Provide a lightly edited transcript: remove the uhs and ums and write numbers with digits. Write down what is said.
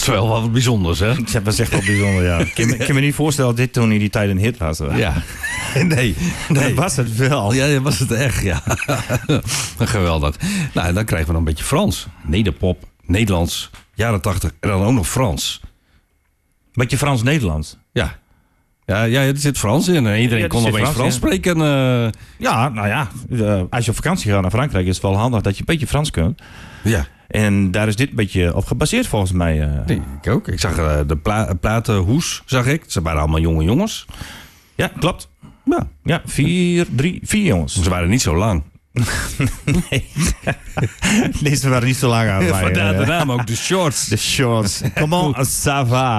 was wel wat bijzonders, hè? Dat was echt wel bijzonder, ja. Ik kan me niet voorstellen dat dit toen in die tijd een hit was. Hoor. Ja. Nee. Dat was het wel. Ja, dat was het echt, ja. Geweldig. Nou, en dan krijgen we nog een beetje Frans. Nederpop, Nederlands, jaren 80 en dan ook nog Frans. Beetje Frans-Nederlands. Ja. Ja, er zit Frans in. En iedereen kon opeens Frans spreken. Ja, nou ja. Als je op vakantie gaat naar Frankrijk is het wel handig dat je een beetje Frans kunt. Ja. En daar is dit een beetje op gebaseerd volgens mij. Nee, ik ook. Ik zag de platenhoes, zag ik. Ze waren allemaal jonge jongens. Ja, klopt. Ja. 4 jongens. Ze waren niet zo lang. Nee. Deze waren niet zo lang aan mij. Vandaar de naam ook, de Shorts. De Shorts. Comment ça va?